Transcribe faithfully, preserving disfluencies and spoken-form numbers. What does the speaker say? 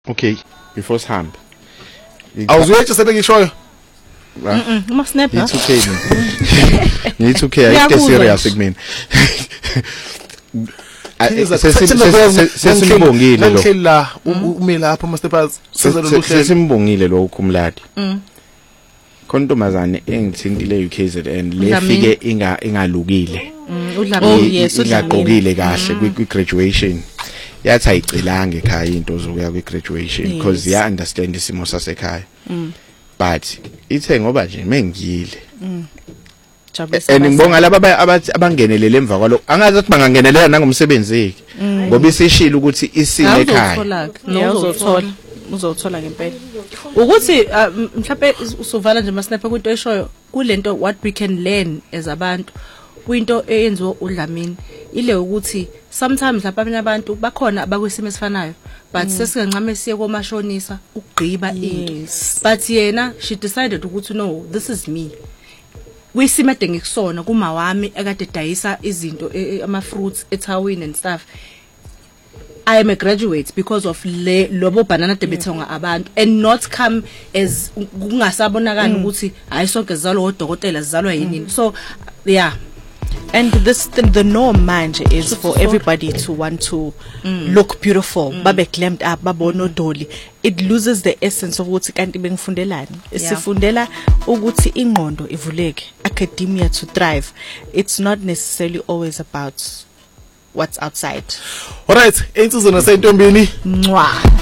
Okay, before sihambe. Awuzuyetshe sebe ngishoyo. Mhm, uma snap It's okay. It's okay. I stay serious kumina. Sesimbongile lo. Ngihlela ume lapha Masterpass sezalo sesimbongile lo ukhumladi. Mhm. Kontomazane engithintile U K Z N lefike inga ingalukile. Udlamini yes ingaqokile kahle kwi graduation. Yathi ayicilanga ekhaya into zokuya kwi graduation because ya understand isimo sasekhaya. Mhm. But ithe ngoba nje mengiyile. Mhm. And ngibonga laba abathi abangenelele emva kwalo angazi ukuthi bangangenelela nangomsebenzi ngoba isishilo ukuthi isile ekhaya. Uzothola uzothola ngempela. Ukuthi mhlawumbe usuvala nje masnapha kwinto eshoyo kulento what we can learn as abantu kwinto eyenziwa uDlamini ile ukuthi sometimes lapha abanye abantu bakhona abakwisimo esifanayo but sesigancame siye komashonisa ukugqiba into but yena she decided ukuthi no this is me wisimade ngikusona kuma wami ekade dayisa izinto ama fruits ethawini and stuff. I am a graduate because of le lobo banana debethonga abantu and not come as kungasabonakala ukuthi hayi sonke sizalwa odokotela sizalwa yini. So yeah, and this the, the norm manje is for everybody to want to mm. look beautiful mm. babe glammed up babono doli. It loses the essence of ukuthi kanti bengifundelani sifundela ukuthi ingqondo ivuleke academia to thrive. It's not necessarily always about what's outside. All right, insizona sentombini mwa